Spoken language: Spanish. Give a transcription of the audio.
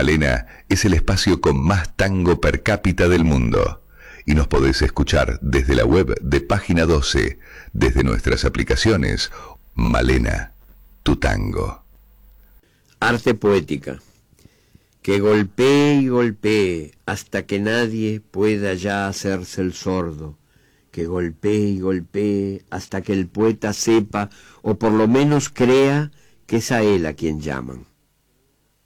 Malena es el espacio con más tango per cápita del mundo. Y nos podés escuchar desde la web de Página 12, desde nuestras aplicaciones. Malena, tu tango. Arte poética. Que golpee y golpee hasta que nadie pueda ya hacerse el sordo. Que golpee y golpee hasta que el poeta sepa, o por lo menos crea, que es a él a quien llaman.